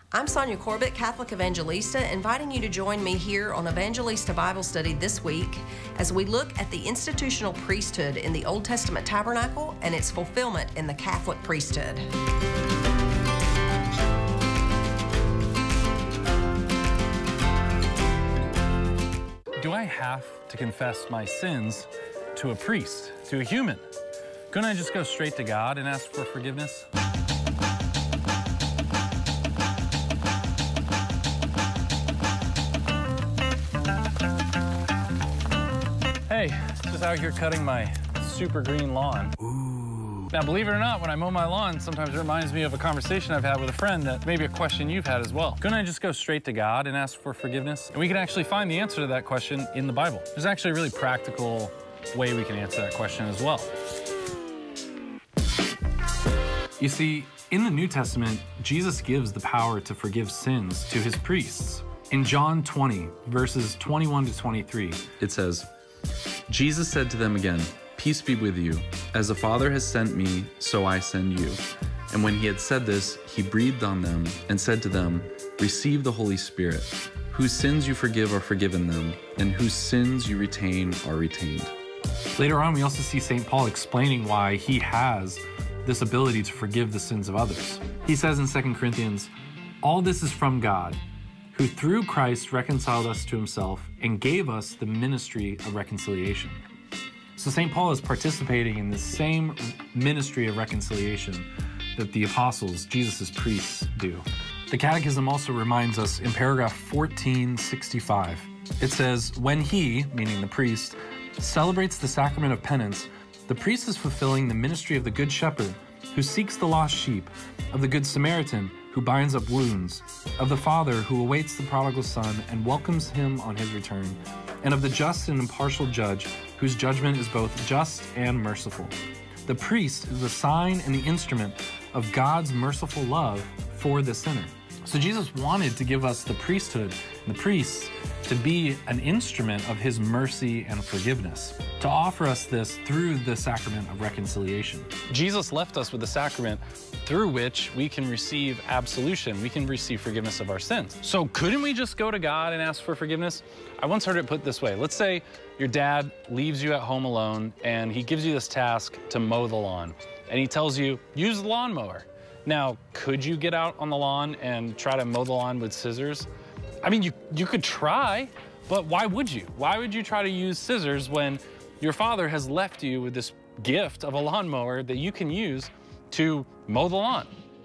I'm Sonia Corbett, Catholic Evangelista, inviting you to join me here on Evangelista Bible Study this week as we look at the institutional priesthood in the Old Testament tabernacle and its fulfillment in the Catholic priesthood. Do I have to confess my sins to a priest, to a human? Couldn't I just go straight to God and ask for forgiveness? Hey, just out here cutting my super green lawn. Ooh. Now, believe it or not, when I mow my lawn, sometimes it reminds me of a conversation I've had with a friend that maybe a question you've had as well. Couldn't I just go straight to God and ask for forgiveness? And we can actually find the answer to that question in the Bible. There's actually a really practical way we can answer that question as well. You see, in the New Testament, Jesus gives the power to forgive sins to his priests. In John 20, verses 21 to 23, it says, Jesus said to them again, "Peace be with you. As the Father has sent me, so I send you." And when he had said this, he breathed on them and said to them, "Receive the Holy Spirit. Whose sins you forgive are forgiven them, and whose sins you retain are retained." Later on, we also see St. Paul explaining why he has this ability to forgive the sins of others. He says in 2 Corinthians, "All this is from God, who through Christ reconciled us to himself and gave us the ministry of reconciliation." So St. Paul is participating in the same ministry of reconciliation that the apostles, Jesus' priests, do. The Catechism also reminds us in paragraph 1465, it says, "When he," meaning the priest, "celebrates the sacrament of penance, the priest is fulfilling the ministry of the Good Shepherd, who seeks the lost sheep, of the Good Samaritan, who binds up wounds, of the Father who awaits the prodigal son and welcomes him on his return, and of the just and impartial judge, whose judgment is both just and merciful. The priest is the sign and the instrument of God's merciful love for the sinner." So Jesus wanted to give us the priesthood and the priests to be an instrument of his mercy and forgiveness, to offer us this through the sacrament of reconciliation. Jesus left us with a sacrament through which we can receive absolution, we can receive forgiveness of our sins. So couldn't we just go to God and ask for forgiveness? I once heard it put this way. Let's say your dad leaves you at home alone and he gives you this task to mow the lawn, and he tells you, use the lawnmower. Now, could you get out on the lawn and try to mow the lawn with scissors? I mean, you could try, but why would you? Why would you try to use scissors when your father has left you with this gift of a lawnmower that you can use to mow the lawn?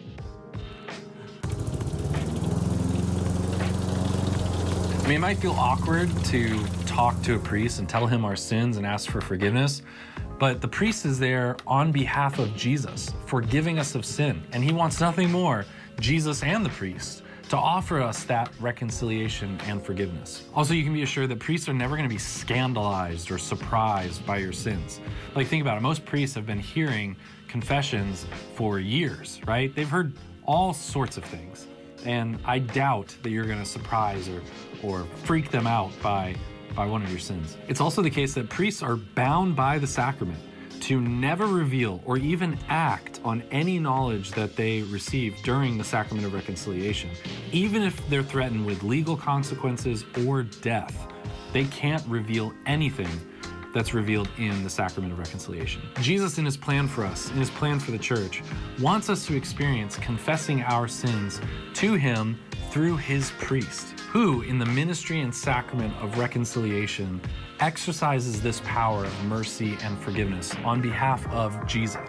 I mean, it might feel awkward to talk to a priest and tell him our sins and ask for forgiveness, but the priest is there on behalf of Jesus, forgiving us of sin, and he wants nothing more, Jesus and the priest, to offer us that reconciliation and forgiveness. Also, you can be assured that priests are never going to be scandalized or surprised by your sins. Like, think about it. Most priests have been hearing confessions for years, right? They've heard all sorts of things. And I doubt that you're going to surprise or freak them out by one of your sins. It's also the case that priests are bound by the sacrament to never reveal or even act on any knowledge that they receive during the sacrament of reconciliation. Even if they're threatened with legal consequences or death, they can't reveal anything that's revealed in the sacrament of reconciliation. Jesus, in his plan for us, in his plan for the church, wants us to experience confessing our sins to him through his priest, who, in the ministry and sacrament of reconciliation, exercises this power of mercy and forgiveness on behalf of Jesus.